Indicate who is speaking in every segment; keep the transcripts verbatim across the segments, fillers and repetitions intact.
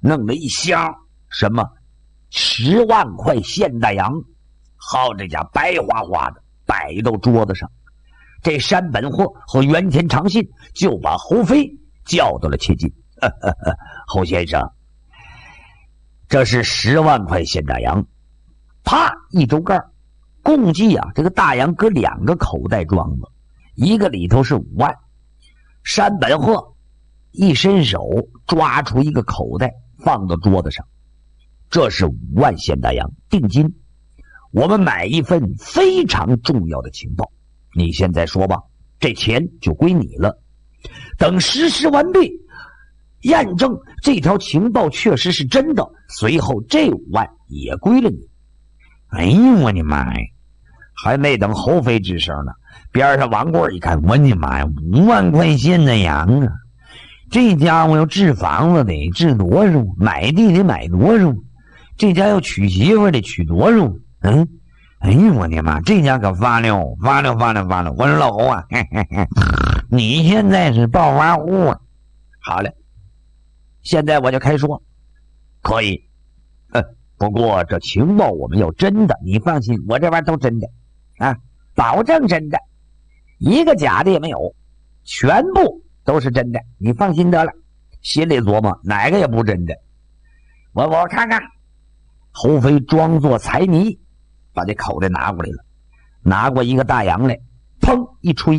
Speaker 1: 弄了一箱什么十万块现大洋，好这家白花花的摆到桌子上。这山本货和原田长信就把侯飞叫到了切近。呵呵呵，侯先生，这是十万块现大洋。啪一周盖，共计啊，这个大洋搁两个口袋装着，一个里头是五万。山本货一伸手抓出一个口袋放到桌子上，这是五万现大洋定金，我们买一份非常重要的情报，你现在说吧，这钱就归你了。等实施完毕，验证这条情报确实是真的，随后这五万也归了你。哎呦我的妈呀！还没等侯飞吱声呢，边上王贵一看，我的妈呀，五万块现大洋啊！这家伙要置房子得置多少，买地得买多少，这家要娶媳妇得娶多少？嗯，哎呦我的妈，这家可发了发了发了发了！我说老侯啊，嘿嘿嘿，你现在是暴发户啊！好了，现在我就开说，可以。呃，不过这情报我们要真的，你放心，我这玩意儿都真的啊，保证真的，一个假的也没有，全部都是真的，你放心得了。心里琢磨哪个也不真的。我我看看。侯飞装作财迷，把这口袋拿过来了，拿过一个大洋来，砰一吹，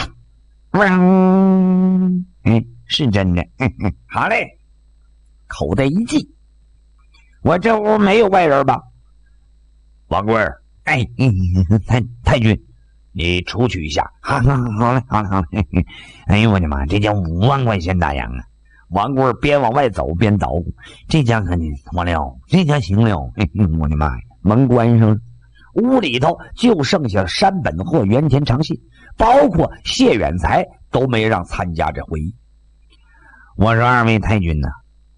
Speaker 1: 嗡，嗯，是真的。呵呵，好嘞，口袋一系。我这屋没有外人吧？王贵儿，哎，太太君，你出去一下。好好好嘞，好嘞好嘞。哎呦我的妈，这叫五万块钱大洋啊！王贵儿边往外走边捣鼓，这家可你完了，这家行了。哎呦我的妈呀！门关上了，屋里头就剩下山本货、原田长信，包括谢远才都没让参加这会议。我说二位太君呢、啊？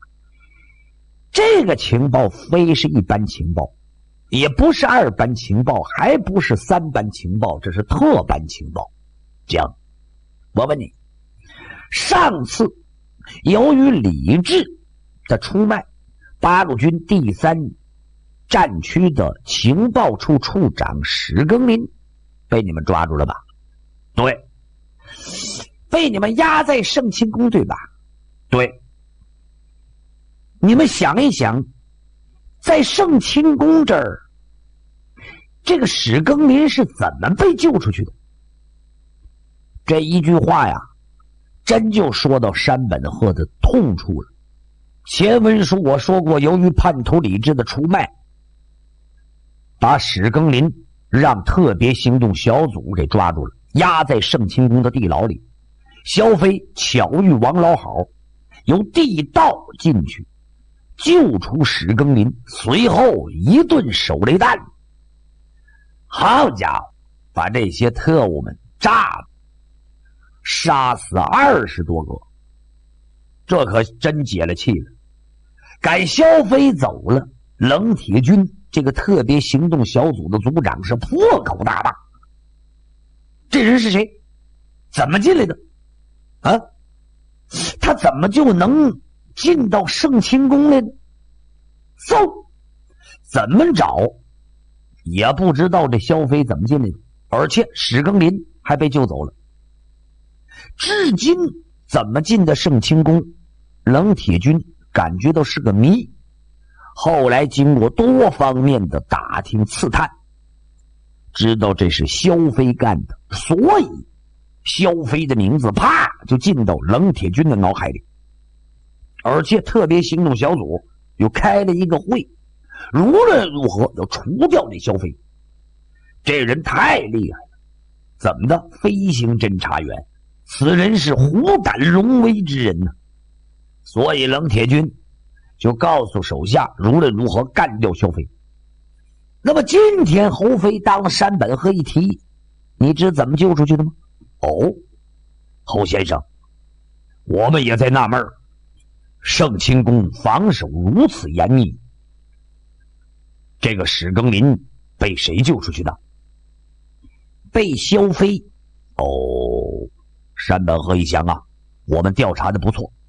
Speaker 1: 这个情报非是一般情报，也不是二般情报，还不是三般情报，这是特般情报。这样，我问你，上次由于李治的出卖，八路军第三战区的情报处处长史庚林被你们抓住了吧？对，被你们押在盛清宫对吧？对。你们想一想，在盛清宫这儿，这个史庚林是怎么被救出去的？这一句话呀，真就说到山本鹤的痛处了。前文书我说过，由于叛徒李治的出卖，把史庚林让特别行动小组给抓住了，押在盛清宫的地牢里。萧飞巧遇王老好，由地道进去救出史庚林，随后一顿手雷弹，好家伙，把这些特务们炸了，杀死二十多个，这可真解了气了。赶萧飞走了，冷铁军这个特别行动小组的组长是破口大骂：这人是谁？怎么进来的？啊，他怎么就能进到盛清宫来呢？搜，怎么找也不知道这萧飞怎么进来的，而且史庚林还被救走了，至今怎么进的盛清宫，冷铁军感觉到是个谜。后来经过多方面的打听刺探，知道这是萧飞干的，所以萧飞的名字啪就进到冷铁军的脑海里。而且特别行动小组又开了一个会，无论如何要除掉这萧飞。这人太厉害了，怎么的？飞行侦察员，此人是虎胆龙威之人呢、啊。所以冷铁军就告诉手下，无论如何干掉萧飞。那么今天侯飞当了山本鹤一提，你知怎么救出去的吗？哦，侯先生，我们也在纳闷儿。盛清宫防守如此严密，这个史庚林被谁救出去的？被萧飞。哦，山本鹤一想啊，我们调查的不错，